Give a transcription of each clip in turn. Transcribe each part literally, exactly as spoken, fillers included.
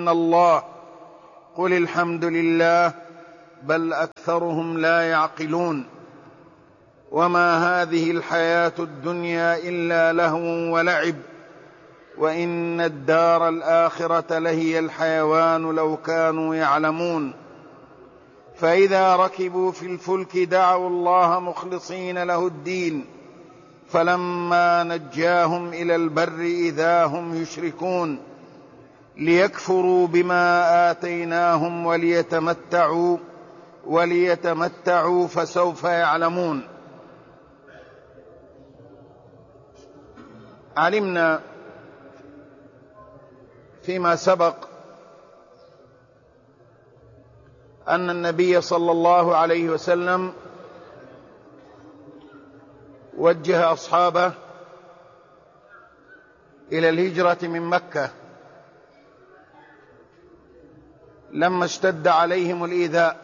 إلا الله قل الحمد لله بل أكثرهم لا يعقلون وما هذه الحياة الدنيا إلا لهو ولعب وإن الدار الآخرة لهي الحيوان لو كانوا يعلمون فإذا ركبوا في الفلك دعوا الله مخلصين له الدين فلما نجاهم إلى البر إذا هم يشركون ليكفروا بما آتيناهم وليتمتعوا وليتمتعوا فسوف يعلمون. علمنا فيما سبق أن النبي صلى الله عليه وسلم وجه أصحابه إلى الهجرة من مكة لما اشتد عليهم الإيذاء،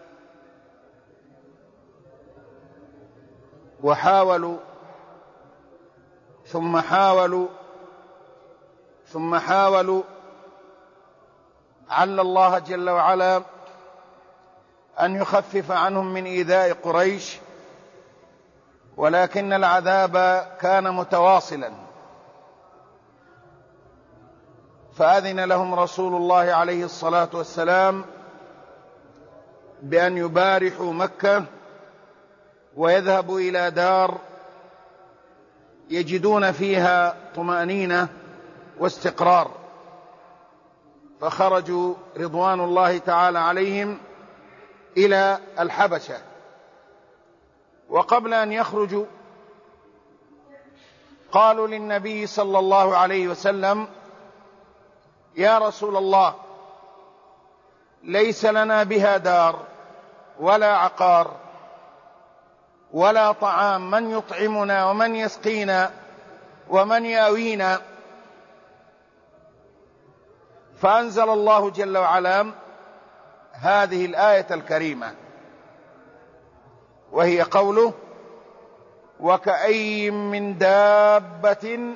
وحاولوا ثم حاولوا ثم حاولوا عل الله جل وعلا أن يخفف عنهم من إيذاء قريش، ولكن العذاب كان متواصلا، فأذن لهم رسول الله عليه الصلاة والسلام بأن يبارحوا مكة ويذهبوا إلى دار يجدون فيها طمأنينة واستقرار، فخرجوا رضوان الله تعالى عليهم إلى الحبشة. وقبل أن يخرجوا قالوا للنبي صلى الله عليه وسلم: يا رسول الله، ليس لنا بها دار ولا عقار ولا طعام، من يطعمنا ومن يسقينا ومن يأوينا؟ فأنزل الله جل وعلا هذه الآية الكريمة، وهي قوله: وكأي من دابة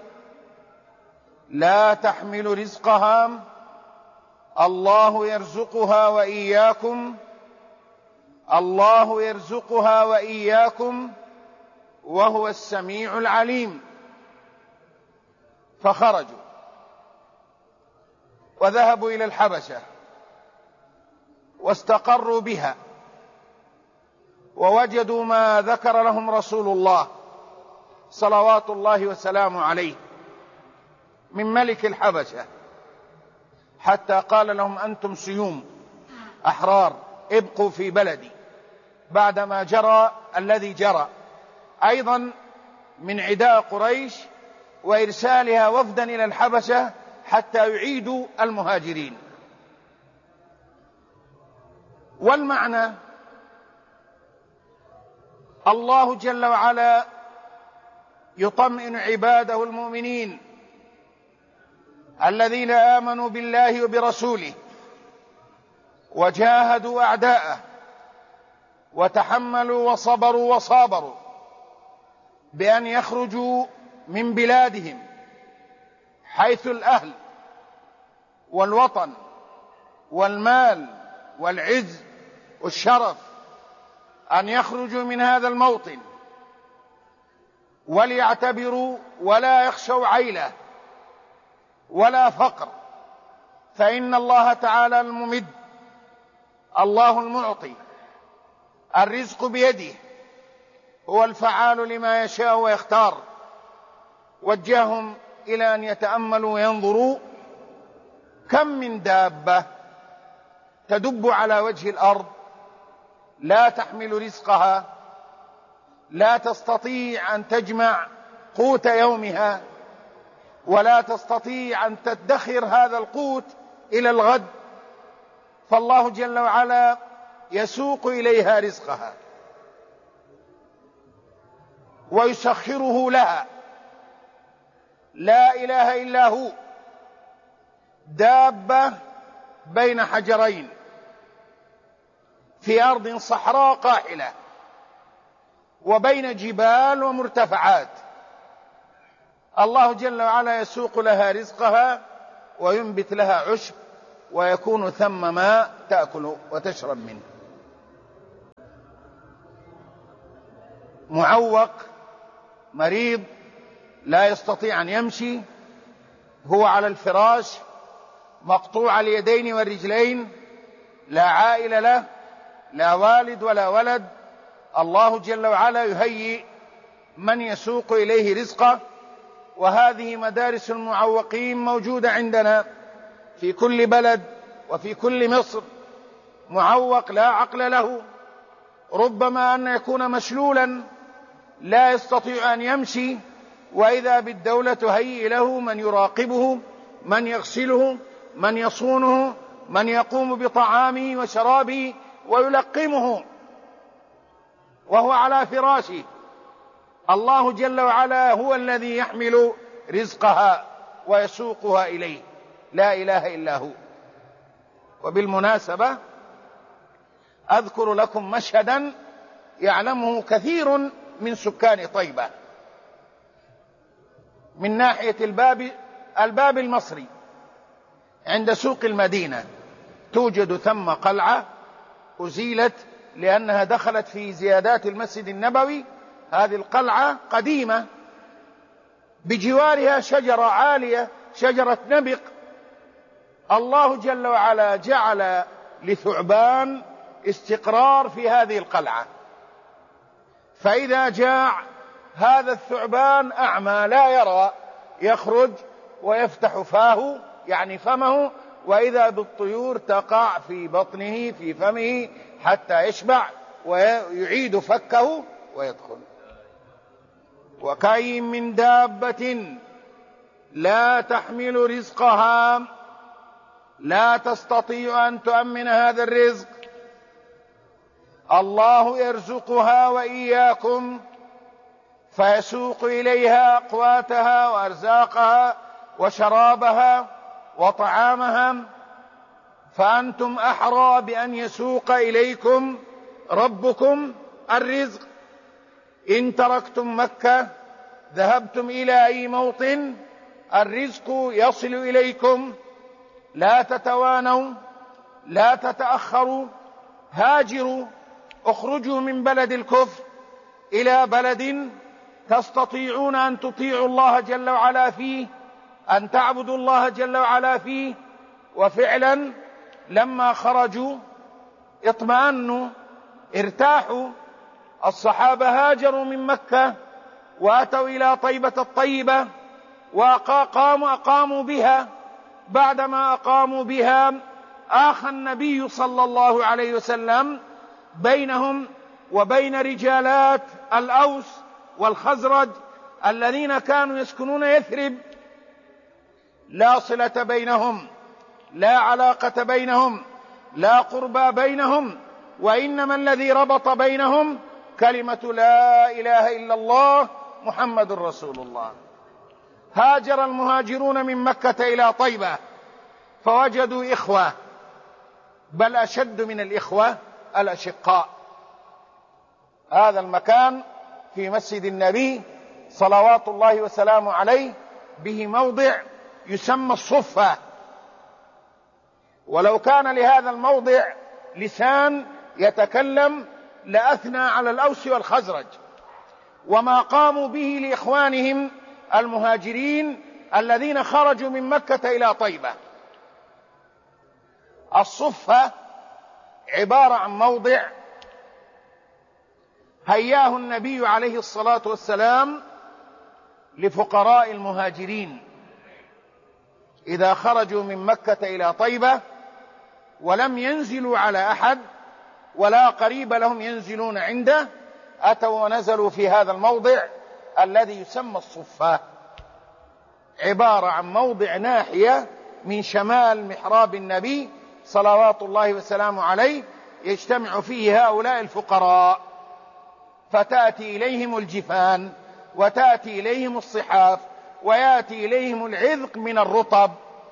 لا تحمل رزقها الله يرزقها وإياكم الله يرزقها وإياكم وهو السميع العليم. فخرجوا وذهبوا إلى الحبشة واستقروا بها، ووجدوا ما ذكر لهم رسول الله صلوات الله وسلامه عليه من ملك الحبشة، حتى قال لهم: أنتم سيوم أحرار، ابقوا في بلدي بعدما جرى الذي جرى، أيضا من عداء قريش وإرسالها وفدا إلى الحبشة حتى يعيدوا المهاجرين. والمعنى: الله جل وعلا يطمئن عباده المؤمنين الذين آمنوا بالله وبرسوله وجاهدوا أعداءه وتحملوا وصبروا وصابروا بأن يخرجوا من بلادهم حيث الأهل والوطن والمال والعز والشرف، أن يخرجوا من هذا الموطن وليعتبروا ولا يخشوا عيلة ولا فقر، فإن الله تعالى الممد، الله المعطي، الرزق بيده، هو الفعال لما يشاء ويختار. وجههم إلى أن يتأملوا وينظروا كم من دابة تدب على وجه الأرض لا تحمل رزقها، لا تستطيع أن تجمع قوت يومها، ولا تستطيع أن تدخر هذا القوت إلى الغد، فالله جل وعلا يسوق إليها رزقها ويسخره لها، لا إله إلا هو. دابة بين حجرين في أرض صحراء قاحلة وبين جبال ومرتفعات، الله جل وعلا يسوق لها رزقها وينبت لها عشب ويكون ثم ماء تأكل وتشرب منه. معوق مريض لا يستطيع أن يمشي، هو على الفراش مقطوع اليدين والرجلين، لا عائل له، لا والد ولا ولد، الله جل وعلا يهيئ من يسوق إليه رزقه. وهذه مدارس المعوقين موجودة عندنا في كل بلد وفي كل مصر. معوق لا عقل له، ربما أن يكون مشلولا لا يستطيع أن يمشي، وإذا بالدولة تهيئ له من يراقبه، من يغسله، من يصونه، من يقوم بطعامه وشرابه ويلقمه وهو على فراشه. الله جل وعلا هو الذي يحمل رزقها ويسوقها إليه، لا إله إلا هو. وبالمناسبة أذكر لكم مشهدا يعلمه كثير من سكان طيبة من ناحية الباب الباب المصري. عند سوق المدينة توجد ثم قلعة أزيلت لأنها دخلت في زيادات المسجد النبوي. هذه القلعة قديمة، بجوارها شجرة عالية، شجرة نبق. الله جل وعلا جعل لثعبان استقرار في هذه القلعة، فإذا جاع هذا الثعبان أعمى لا يرى، يخرج ويفتح فاه يعني فمه، وإذا بالطيور تقع في بطنه في فمه حتى يشبع ويعيد فكه ويدخل. وكأي من دابة لا تحمل رزقها لا تستطيع أن تؤمن هذا الرزق، الله يرزقها وإياكم، فيسوق إليها أقواتها وأرزاقها وشرابها وطعامها، فأنتم أحرى بأن يسوق إليكم ربكم الرزق. إن تركتم مكة ذهبتم إلى أي موطن الرزق يصل إليكم، لا تتوانوا، لا تتأخروا، هاجروا، اخرجوا من بلد الكفر إلى بلد تستطيعون أن تطيعوا الله جل وعلا فيه، أن تعبدوا الله جل وعلا فيه. وفعلا لما خرجوا اطمأنوا، ارتاحوا. الصحابة هاجروا من مكة وأتوا إلى طيبة الطيبة وأقاموا أقاموا بها. بعدما أقاموا بها آخى النبي صلى الله عليه وسلم بينهم وبين رجالات الأوس والخزرج الذين كانوا يسكنون يثرب، لا صلة بينهم، لا علاقة بينهم، لا قربى بينهم، وإنما الذي ربط بينهم كلمة لا إله إلا الله محمد رسول الله. هاجر المهاجرون من مكة إلى طيبة فوجدوا إخوة، بل أشد من الإخوة الأشقاء. هذا المكان في مسجد النبي صلوات الله وسلامه عليه به موضع يسمى الصفة، ولو كان لهذا الموضع لسان يتكلم لأثنى على الأوس والخزرج وما قاموا به لإخوانهم المهاجرين الذين خرجوا من مكة إلى طيبة. الصفة عبارة عن موضع هياه النبي عليه الصلاة والسلام لفقراء المهاجرين إذا خرجوا من مكة إلى طيبة ولم ينزلوا على أحد ولا قريب لهم ينزلون عنده، أتوا ونزلوا في هذا الموضع الذي يسمى الصفة. عبارة عن موضع ناحية من شمال محراب النبي صلوات الله وسلامه عليه يجتمع فيه هؤلاء الفقراء، فتأتي إليهم الجفان وتأتي إليهم الصحاف ويأتي إليهم العذق من الرطب،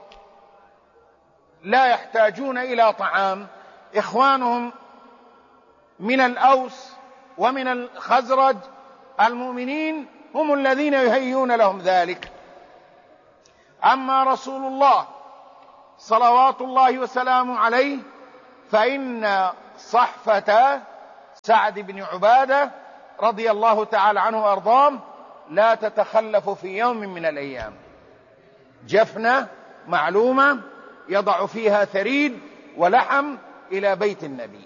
لا يحتاجون إلى طعام. إخوانهم من الأوس ومن الخزرج المؤمنين هم الذين يهيئون لهم ذلك. أما رسول الله صلوات الله وسلامه عليه، فإن صحفة سعد بن عبادة رضي الله تعالى عنه وأرضاه لا تتخلف في يوم من الأيام. جفنة معلومة يضع فيها ثريد ولحم إلى بيت النبي،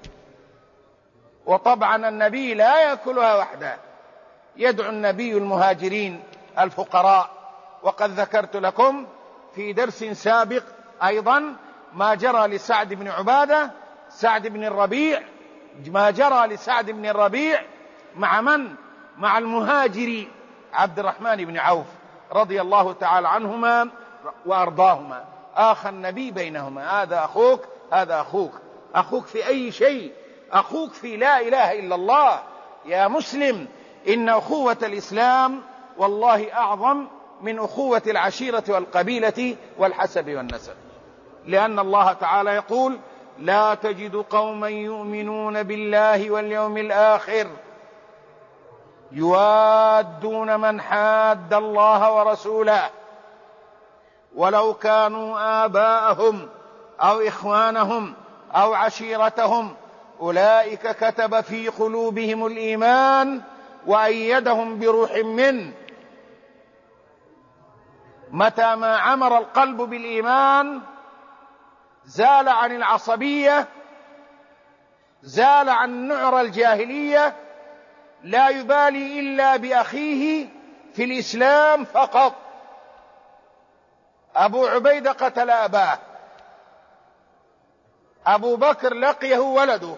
وطبعا النبي لا يأكلها وحده، يدعو النبي المهاجرين الفقراء. وقد ذكرت لكم في درس سابق أيضا ما جرى لسعد بن عبادة سعد بن الربيع ما جرى لسعد بن الربيع مع من؟ مع المهاجر عبد الرحمن بن عوف رضي الله تعالى عنهما وأرضاهما. آخى النبي بينهما، هذا أخوك هذا أخوك. أخوك في أي شيء؟ أخوك في لا إله إلا الله. يا مسلم، إن أخوة الإسلام والله أعظم من أخوة العشيرة والقبيلة والحسب والنسب، لأن الله تعالى يقول: لا تجد قوما يؤمنون بالله واليوم الآخر يوادون من حاد الله ورسوله ولو كانوا آباءهم أو إخوانهم أو عشيرتهم أولئك كتب في قلوبهم الإيمان وأيدهم بروح منه. متى ما عمر القلب بالإيمان زال عن العصبية، زال عن نعر الجاهلية، لا يبالي إلا بأخيه في الإسلام فقط. أبو عبيدة قتل أباه، أبو بكر لقيه ولده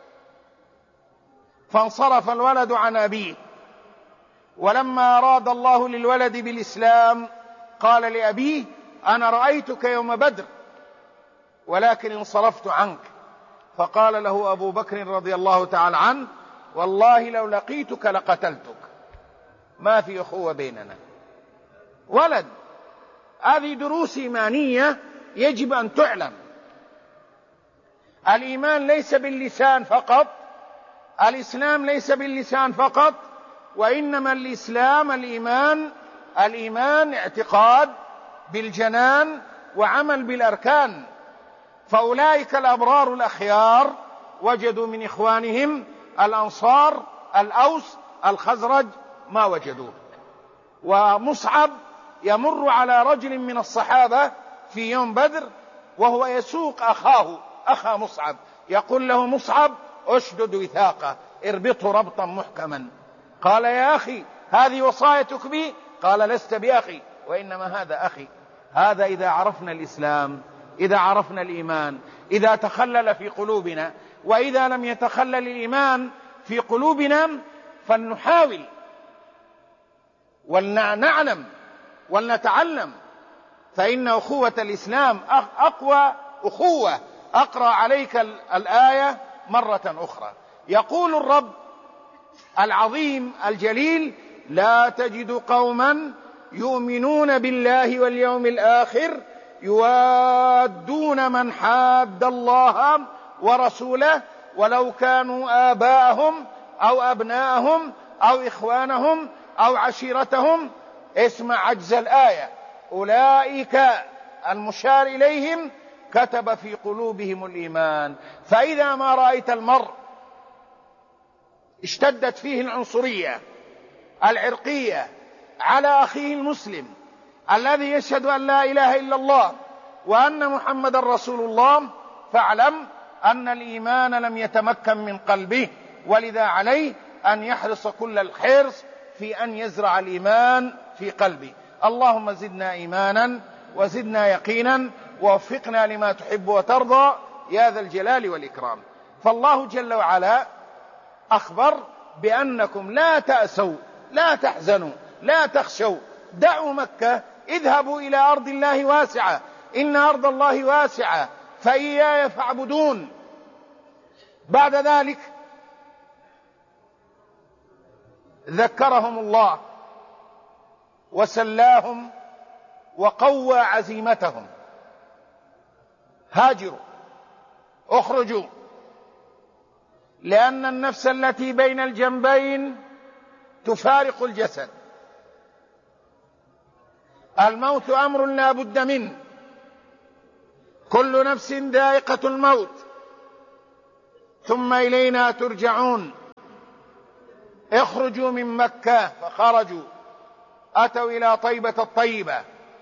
فانصرف الولد عن أبيه، ولما أراد الله للولد بالإسلام قال لأبيه: أنا رأيتك يوم بدر ولكن انصرفت عنك. فقال له أبو بكر رضي الله تعالى عنه: والله لو لقيتك لقتلتك. ما في أخوة بيننا. ولد، هذه دروس إيمانية يجب أن تعلم. الإيمان ليس باللسان فقط، الإسلام ليس باللسان فقط، وإنما الإسلام الإيمان الإيمان اعتقاد بالجنان وعمل بالأركان. فأولئك الأبرار الأخيار وجدوا من إخوانهم الأنصار الأوس الخزرج ما وجدوه. ومصعب يمر على رجل من الصحابة في يوم بدر وهو يسوق أخاه أخا مصعب، يقول له مصعب: أشدد وثاقه، اربطه ربطا محكما. قال: يا أخي هذه وصايتك بي؟ قال: لست بأخي وإنما هذا أخي. هذا إذا عرفنا الإسلام، إذا عرفنا الإيمان، إذا تخلل في قلوبنا. وإذا لم يتخلل الإيمان في قلوبنا فلنحاول ولنعلم ولنتعلم، فإن أخوة الإسلام أقوى أخوة. أقرأ عليك الآية مرة أخرى. يقول الرب العظيم الجليل: لا تجد قوما يؤمنون بالله واليوم الآخر يوادون من حاد الله ورسوله ولو كانوا آباءهم أو أبناءهم أو إخوانهم أو عشيرتهم. اسمع عجز الآية: أولئك المشار إليهم كتب في قلوبهم الإيمان. فإذا ما رأيت المرء اشتدت فيه العنصرية العرقية على أخيه المسلم الذي يشهد أن لا إله إلا الله وأن محمد رسول الله، فاعلم أن الإيمان لم يتمكن من قلبه، ولذا عليه أن يحرص كل الحرص في أن يزرع الإيمان في قلبه. اللهم زدنا إيمانا وزدنا يقينا ووفقنا لما تحب وترضى يا ذا الجلال والإكرام. فالله جل وعلا أخبر بأنكم لا تأسوا لا تحزنوا لا تخشوا، دعوا مكة، اذهبوا إلى أرض الله واسعة، إن أرض الله واسعة فإياي فاعبدون. بعد ذلك ذكرهم الله وسلاهم وقوى عزيمتهم: هاجروا، اخرجوا، لأن النفس التي بين الجنبين تفارق الجسد. الموت أمر لا بد منه، كل نفس ذائقة الموت ثم إلينا ترجعون. اخرجوا من مكة، فخرجوا أتوا إلى طيبة الطيبة.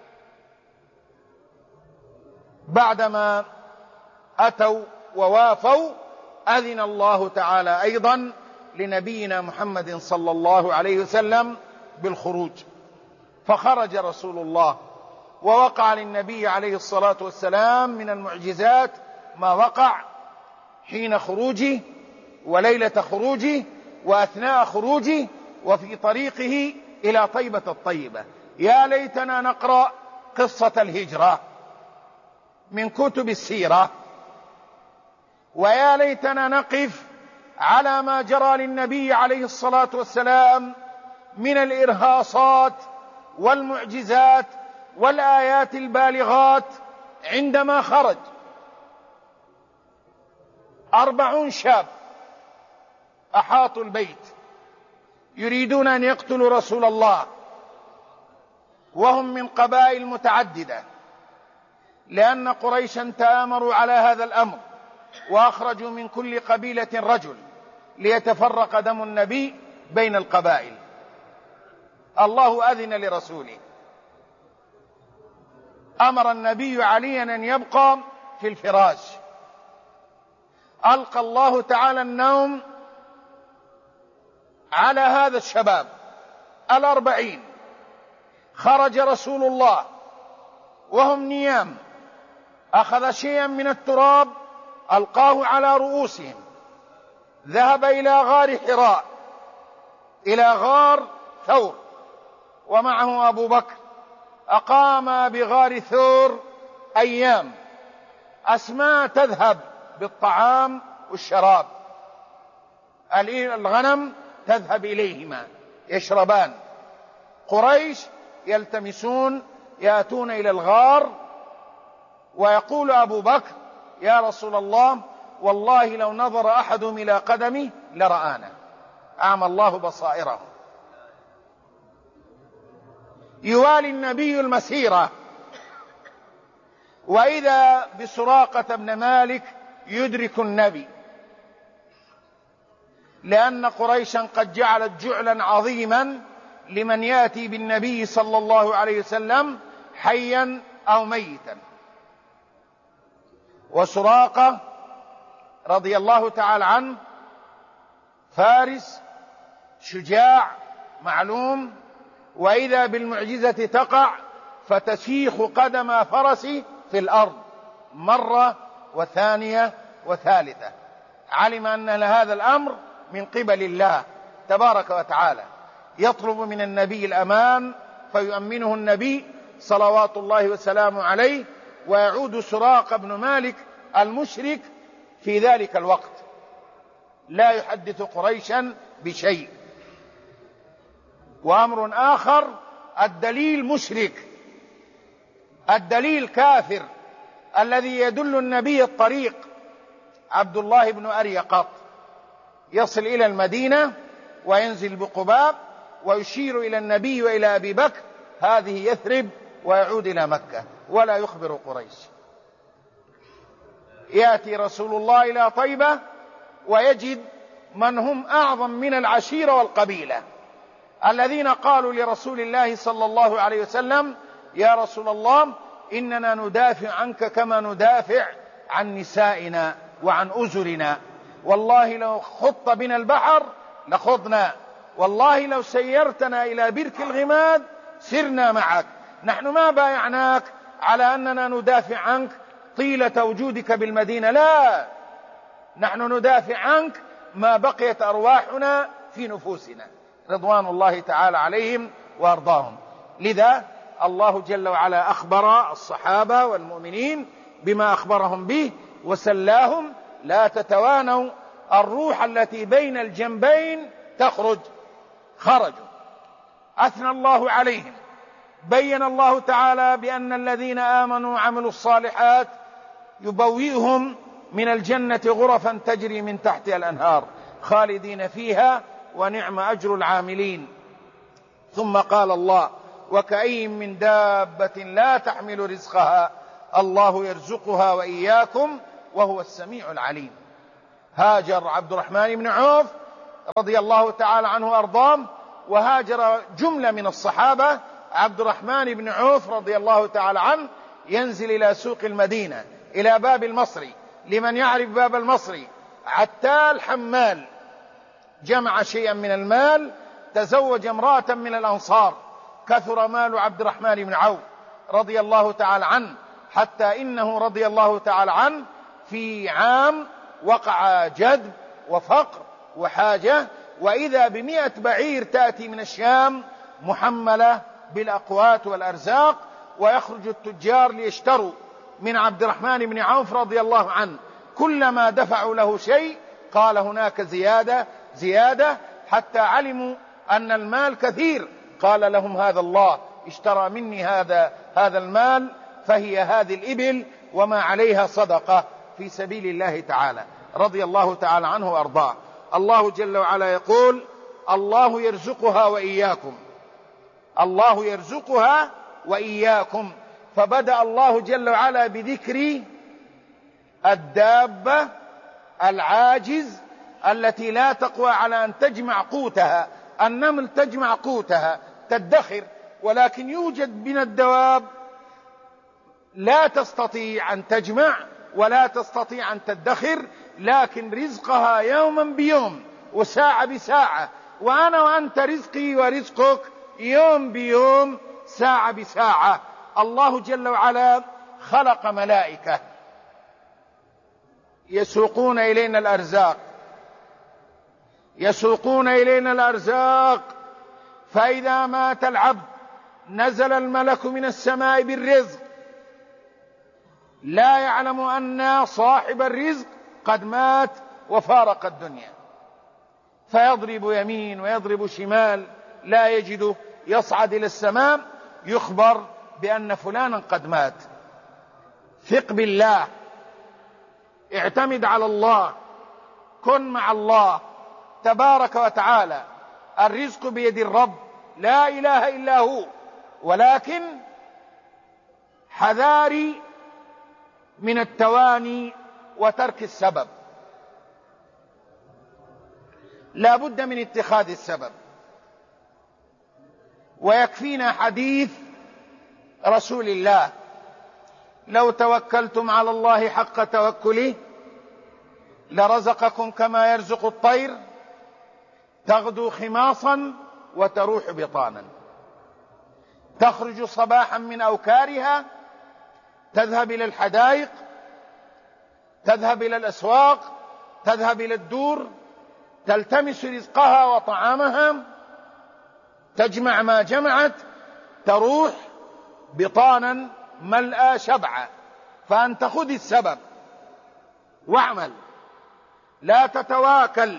بعدما أتوا ووافوا أذن الله تعالى أيضا لنبينا محمد صلى الله عليه وسلم بالخروج، فخرج رسول الله، ووقع للنبي عليه الصلاة والسلام من المعجزات ما وقع حين خروجه وليلة خروجه وأثناء خروجه وفي طريقه إلى طيبة الطيبة. يا ليتنا نقرأ قصة الهجرة من كتب السيرة، ويا ليتنا نقف على ما جرى للنبي عليه الصلاة والسلام من الإرهاصات والمعجزات والآيات البالغات عندما خرج. أربعون شاب أحاطوا البيت يريدون أن يقتلوا رسول الله، وهم من قبائل متعددة، لأن قريشا تآمروا على هذا الأمر وأخرجوا من كل قبيلة رجل ليتفرق دم النبي بين القبائل. الله أذن لرسوله، أمر النبي عليا أن يبقى في الفراش. ألقى الله تعالى النوم على هذا الشباب الأربعين. خرج رسول الله وهم نيام، أخذ شيئا من التراب ألقاه على رؤوسهم، ذهب إلى غار حراء، إلى غار ثور، ومعه أبو بكر. أقام بغار ثور أيام. أسماء تذهب بالطعام والشراب، الغنم تذهب إليهما يشربان. قريش يلتمسون يأتون إلى الغار، ويقول أبو بكر: يا رسول الله، والله لو نظر أحدهم إلى قدمي لرآنا. أعمى الله بصائرهم. يوالي النبي المسيرة، وإذا بسراقة بن مالك يدرك النبي، لأن قريشا قد جعلت جعلا عظيما لمن يأتي بالنبي صلى الله عليه وسلم حيا أو ميتا. وسراقة رضي الله تعالى عنه فارس شجاع معلوم، وإذا بالمعجزة تقع فتسيخ قدم فرسه في الأرض مرة وثانية وثالثة. علم أن هذا الأمر من قبل الله تبارك وتعالى، يطلب من النبي الأمان فيؤمنه النبي صلوات الله وسلامه عليه، ويعود سراقة بن مالك المشرك في ذلك الوقت لا يحدث قريشا بشيء. وأمر آخر: الدليل مشرك، الدليل كافر الذي يدل النبي الطريق، عبد الله بن أريقط، يصل إلى المدينة وينزل بقباء ويشير إلى النبي وإلى أبي بكر: هذه يثرب، ويعود إلى مكة ولا يخبر قريش. يأتي رسول الله إلى طيبة ويجد من هم أعظم من العشيرة والقبيلة، الذين قالوا لرسول الله صلى الله عليه وسلم: يا رسول الله، إننا ندافع عنك كما ندافع عن نسائنا وعن أزرنا، والله لو خضت بنا البحر لخضنا، والله لو سيرتنا إلى برك الغماد سرنا معك، نحن ما بايعناك على أننا ندافع عنك طيلة وجودك بالمدينة، لا، نحن ندافع عنك ما بقيت أرواحنا في نفوسنا، رضوان الله تعالى عليهم وأرضاهم. لذا الله جل وعلا أخبر الصحابة والمؤمنين بما أخبرهم به وسلاهم: لا تتوانوا، الروح التي بين الجنبين تخرج. خرجوا، أثنى الله عليهم، بين الله تعالى بأن الذين آمنوا وعملوا الصالحات يبوئهم من الجنة غرفا تجري من تحتها الأنهار خالدين فيها ونعم أجر العاملين. ثم قال الله: وكأي من دابة لا تحمل رزقها الله يرزقها وإياكم وهو السميع العليم. هاجر عبد الرحمن بن عوف رضي الله تعالى عنه وأرضاه، وهاجر جملة من الصحابة. عبد الرحمن بن عوف رضي الله تعالى عنه ينزل إلى سوق المدينة إلى باب المصري. لمن يعرف باب المصري، عتال حمال، جمع شيئا من المال، تزوج امرأة من الأنصار، كثر مال عبد الرحمن بن عوف رضي الله تعالى عنه، حتى إنه رضي الله تعالى عنه في عام وقع جدب وفقر وحاجة، وإذا بمئة بعير تأتي من الشام محملة بالأقوات والأرزاق، ويخرج التجار ليشتروا من عبد الرحمن بن عوف رضي الله عنه. كلما دفعوا له شيء قال هناك زيادة زيادة، حتى علموا أن المال كثير. قال لهم هذا الله اشترى مني هذا هذا المال، فهي هذه الإبل وما عليها صدقة في سبيل الله تعالى، رضي الله تعالى عنه وأرضاه. الله جل وعلا يقول: الله يرزقها وإياكم، الله يرزقها وإياكم. فبدأ الله جل وعلا بذكر الدابة العاجز التي لا تقوى على أن تجمع قوتها. النمل تجمع قوتها تدخر، ولكن يوجد من الدواب لا تستطيع أن تجمع ولا تستطيع أن تدخر، لكن رزقها يوما بيوم وساعة بساعة. وأنا وأنت رزقي ورزقك يوم بيوم ساعة بساعة. الله جل وعلا خلق ملائكة يسوقون إلينا الأرزاق، يسوقون إلينا الأرزاق. فإذا مات العبد نزل الملك من السماء بالرزق، لا يعلم أن صاحب الرزق قد مات وفارق الدنيا، فيضرب يمين ويضرب شمال لا يجده، يصعد إلى السماء يخبر بأن فلانا قد مات. ثق بالله، اعتمد على الله، كن مع الله تبارك وتعالى. الرزق بيد الرب لا إله إلا هو، ولكن حذاري من التواني وترك السبب. لا بد من اتخاذ السبب. ويكفينا حديث رسول الله: لو توكلتم على الله حق توكله لرزقكم كما يرزق الطير تغدو خماصا وتروح بطانا، تخرج صباحا من أوكارها، تذهب إلى الحدائق، تذهب إلى الأسواق، تذهب إلى الدور، تلتمس رزقها وطعامها، تجمع ما جمعت، تروح بطانا ملأى شبعا. فأنت خذ السبب واعمل، لا تتواكل.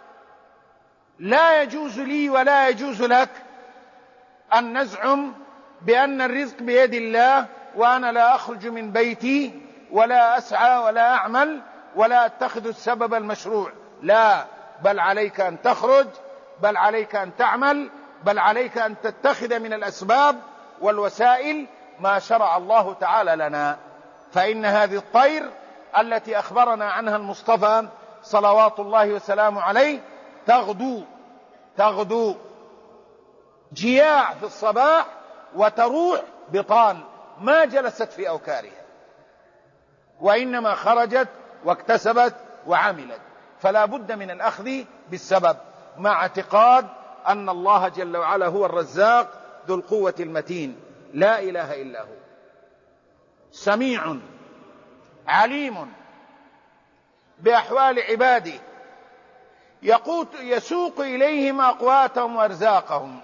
لا يجوز لي ولا يجوز لك أن نزعم بأن الرزق بيد الله وأنا لا أخرج من بيتي ولا أسعى ولا أعمل ولا أتخذ السبب المشروع. لا، بل عليك أن تخرج، بل عليك أن تعمل، بل عليك أن تتخذ من الأسباب والوسائل ما شرع الله تعالى لنا. فإن هذه الطير التي أخبرنا عنها المصطفى صلوات الله وسلامه عليه تغدو تغدو جياع في الصباح وتروح بطان، ما جلست في أوكارها، وإنما خرجت واكتسبت وعملت. فلا بد من الأخذ بالسبب مع اعتقاد أن الله جل وعلا هو الرزاق ذو القوة المتين، لا إله إلا هو، سميع عليم بأحوال عباده، يقوت يسوق إليهم أقواتهم وأرزاقهم،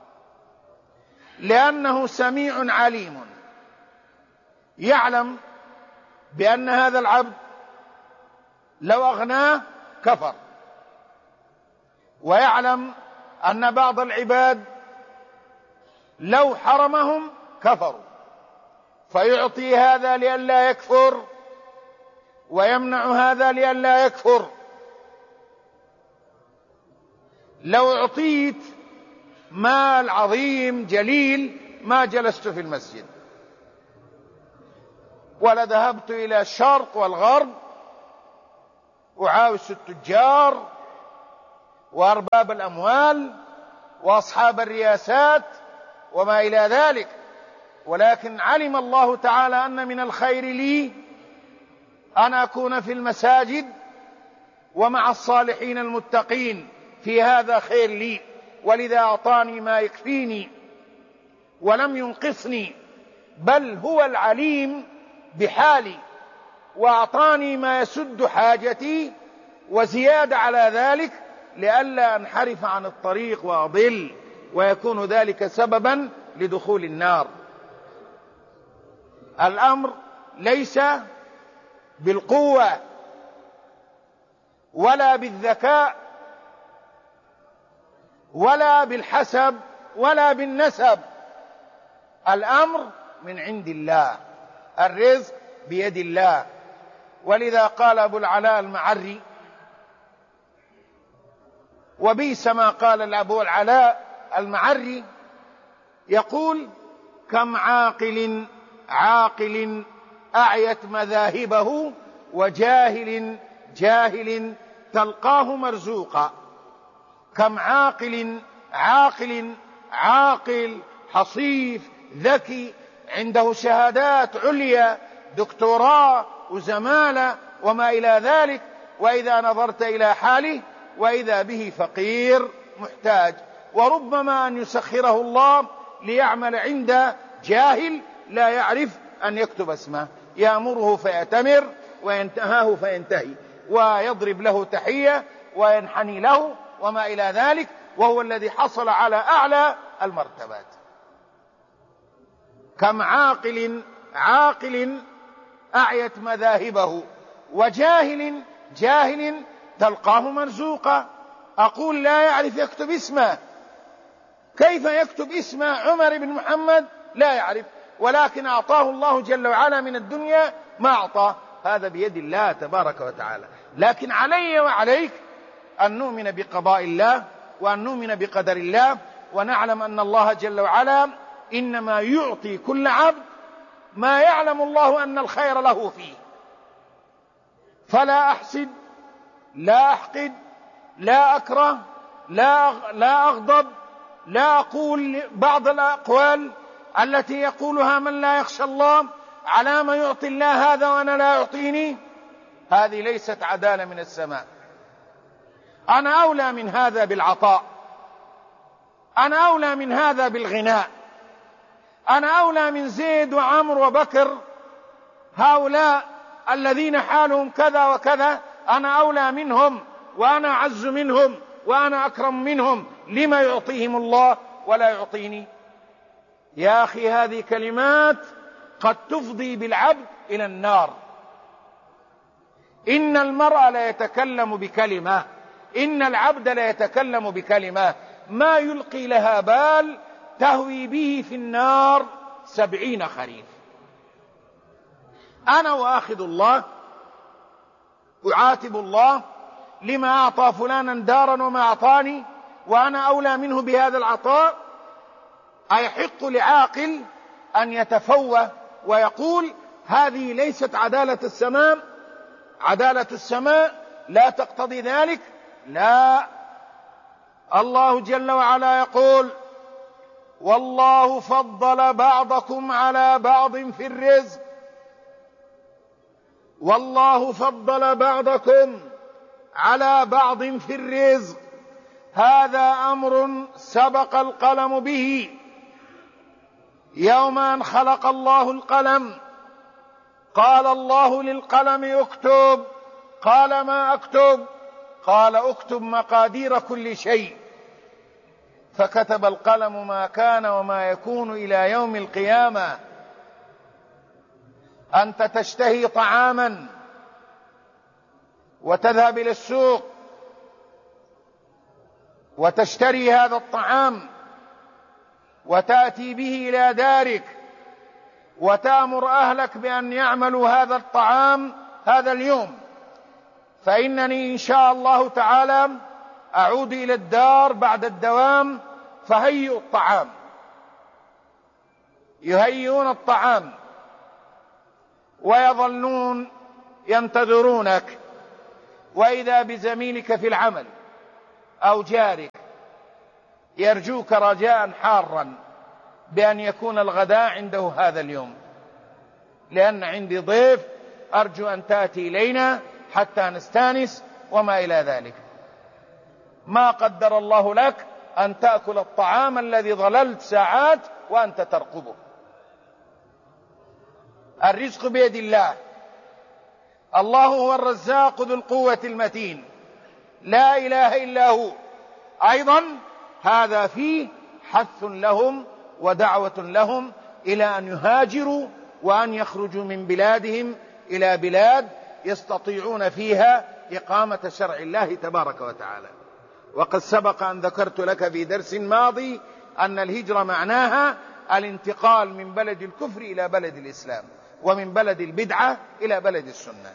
لأنه سميع عليم. يعلم بأن هذا العبد لو أغناه كفر، ويعلم أن بعض العباد لو حرمهم كفروا، فيعطي هذا لئلا يكفر ويمنع هذا لئلا يكفر. لو أعطيت مال عظيم جليل ما جلست في المسجد، ولذهبت إلى الشرق والغرب أعاوس التجار وأرباب الأموال وأصحاب الرياسات وما إلى ذلك، ولكن علم الله تعالى أن من الخير لي أن أكون في المساجد ومع الصالحين المتقين، في هذا خير لي، ولذا أعطاني ما يكفيني ولم ينقصني، بل هو العليم بحالي وأعطاني ما يسد حاجتي وزيادة على ذلك، لئلا أنحرف عن الطريق وأضل ويكون ذلك سببا لدخول النار. الأمر ليس بالقوة ولا بالذكاء ولا بالحسب ولا بالنسب، الأمر من عند الله، الرزق بيد الله. ولذا قال أبو العلاء المعري، وبئس ما قال أبو العلاء المعري، يقول: كم عاقل عاقل أعيت مذاهبه، وجاهل جاهل تلقاه مرزوقا. كم عاقل عاقل عاقل حصيف ذكي عنده شهادات عليا، دكتوراه وزمالة وما إلى ذلك، وإذا نظرت إلى حاله وإذا به فقير محتاج، وربما أن يسخره الله ليعمل عند جاهل لا يعرف أن يكتب اسمه، يأمره فيأتمر وينتهاه فينتهي، ويضرب له تحية وينحني له وما إلى ذلك، وهو الذي حصل على أعلى المرتبات. كم عاقل عاقل أعيت مذاهبه، وجاهل جاهل تلقاه مرزوقا. أقول لا يعرف يكتب اسمه، كيف يكتب اسم عمر بن محمد؟ لا يعرف، ولكن أعطاه الله جل وعلا من الدنيا ما أعطاه، هذا بيد الله تبارك وتعالى. لكن علي وعليك أن نؤمن بقضاء الله وأن نؤمن بقدر الله، ونعلم أن الله جل وعلا إنما يعطي كل عبد ما يعلم الله أن الخير له فيه، فلا أحسد، لا أحقد، لا أكره، لا لا أغضب، لا أقول بعض الأقوال التي يقولها من لا يخشى الله: على ما يعطي الله هذا وأنا لا يعطيني. هذه ليست عدالة من السماء. أنا أولى من هذا بالعطاء، أنا أولى من هذا بالغناء، أنا أولى من زيد وعمر وبكر، هؤلاء الذين حالهم كذا وكذا، أنا أولى منهم وأنا أعز منهم وأنا أكرم منهم، لما يعطيهم الله ولا يعطيني؟ يا أخي هذه كلمات قد تفضي بالعبد إلى النار. إن المرء لا يتكلم بكلمة، إن العبد لا يتكلم بكلمة ما يلقي لها بال تهوي به في النار سبعين خريف. أنا وآخذ الله، أعاتب الله لما أعطى فلانا دارا وما أعطاني وأنا أولى منه بهذا العطاء. أيحق لعاقل أن يتفوه ويقول هذه ليست عدالة السماء؟ عدالة السماء لا تقتضي ذلك. لا، الله جل وعلا يقول: والله فضل بعضكم على بعض في الرزق، والله فضل بعضكم على بعض في الرزق، هذا أمر سبق القلم به. يوم أن خلق الله القلم قال الله للقلم اكتب، قال ما أكتب؟ قال اكتب مقادير كل شيء، فكتب القلم ما كان وما يكون إلى يوم القيامة. أنت تشتهي طعاما وتذهب إلى السوق وتشتري هذا الطعام وتأتي به إلى دارك وتأمر أهلك بأن يعملوا هذا الطعام هذا اليوم، فإنني إن شاء الله تعالى أعود إلى الدار بعد الدوام فهيئوا الطعام. يهيئون الطعام ويظلون ينتظرونك، وإذا بزميلك في العمل أو جارك يرجوك رجاء حارا بأن يكون الغداء عنده هذا اليوم، لأن عندي ضيف أرجو أن تأتي إلينا حتى نستانس وما إلى ذلك. ما قدر الله لك أن تأكل الطعام الذي ظللت ساعات وأنت ترقبه. الرزق بيد الله، الله هو الرزاق ذو القوة المتين، لا إله إلا هو. أيضا هذا فيه حث لهم ودعوة لهم إلى أن يهاجروا وأن يخرجوا من بلادهم إلى بلاد يستطيعون فيها إقامة شرع الله تبارك وتعالى. وقد سبق أن ذكرت لك في درس ماضي أن الهجرة معناها الانتقال من بلد الكفر إلى بلد الإسلام، ومن بلد البدعة إلى بلد السنة.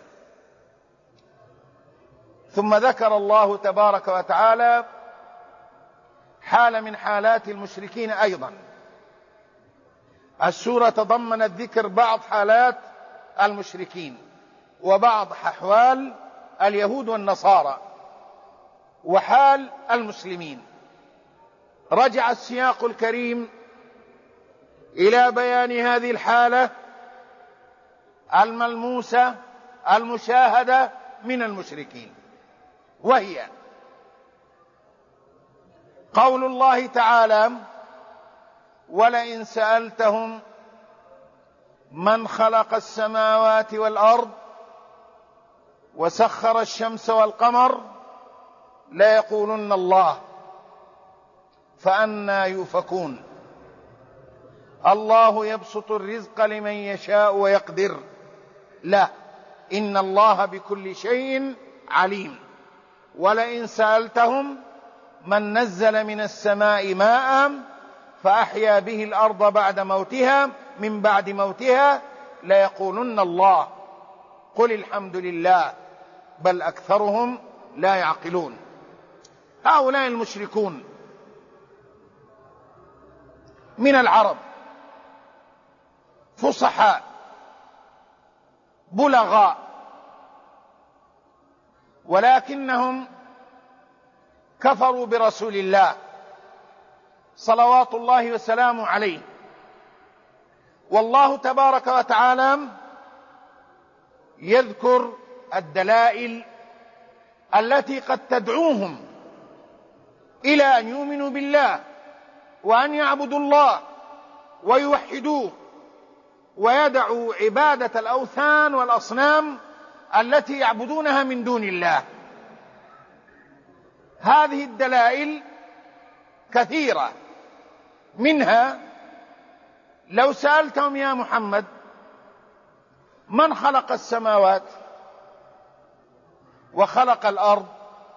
ثم ذكر الله تبارك وتعالى حال من حالات المشركين أيضا. السورة تضمنت ذكر بعض حالات المشركين وبعض أحوال اليهود والنصارى وحال المسلمين. رجع السياق الكريم إلى بيان هذه الحالة الملموسة المشاهدة من المشركين، وهي قول الله تعالى: ولئن سألتهم من خلق السماوات والأرض وسخر الشمس والقمر ليقولن الله فأنى يؤفكون. الله يبسط الرزق لمن يشاء ويقدر، لا، إن الله بكل شيء عليم. ولئن سألتهم من نزل من السماء ماء فأحيا به الأرض بعد موتها من بعد موتها ليقولن الله قل الحمد لله بل أكثرهم لا يعقلون. هؤلاء المشركون من العرب فصحاء بلغاء، ولكنهم كفروا برسول الله صلوات الله وسلامه عليه. والله تبارك وتعالى يذكر الدلائل التي قد تدعوهم إلى أن يؤمنوا بالله وأن يعبدوا الله ويوحدوه ويدعوا عبادة الأوثان والأصنام التي يعبدونها من دون الله. هذه الدلائل كثيرة، منها لو سألتهم يا محمد من خلق السماوات وخلق الأرض.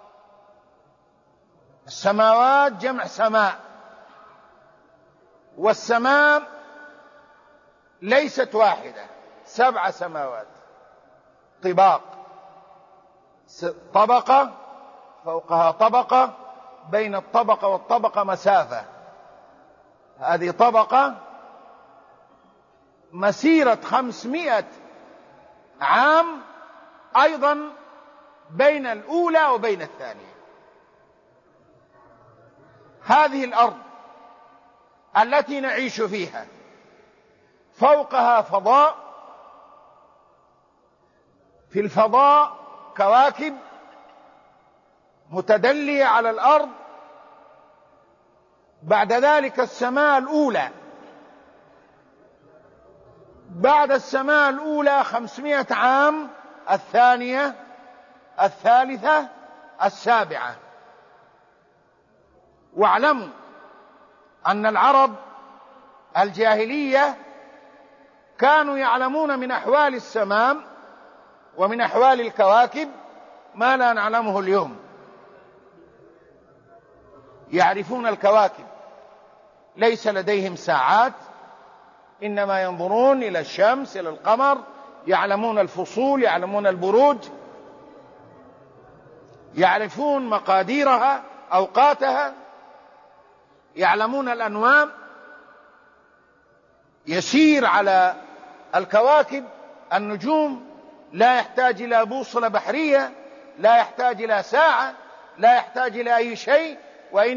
السماوات جمع سماء، والسماء ليست واحدة، سبع سماوات طباق، طبقة فوقها طبقة، بين الطبقة والطبقة مسافة، هذه طبقة مسيرة خمسمائة عام أيضا بين الأولى وبين الثانية. هذه الأرض التي نعيش فيها فوقها فضاء، في الفضاء كواكب متدلية على الأرض، بعد ذلك السماء الأولى، بعد السماء الأولى خمسمائة عام الثانية، الثالثة، السابعة. واعلموا أن العرب الجاهلية كانوا يعلمون من أحوال السماء ومن أحوال الكواكب ما لا نعلمه اليوم. يعرفون الكواكب، ليس لديهم ساعات، إنما ينظرون إلى الشمس إلى القمر، يعلمون الفصول، يعلمون البروج، يعرفون مقاديرها أوقاتها، يعلمون الأنوام. يسير على الكواكب النجوم لا يحتاج إلى بوصلة بحرية، لا يحتاج إلى ساعة، لا يحتاج إلى أي شيء، وإن